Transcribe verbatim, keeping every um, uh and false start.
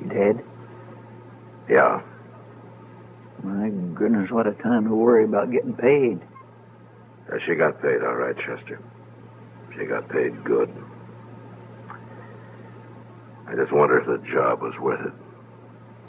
Dead? Yeah. My goodness, what a time to worry about getting paid. Uh, she got paid, all right, Chester. She got paid good. I just wonder if the job was worth it.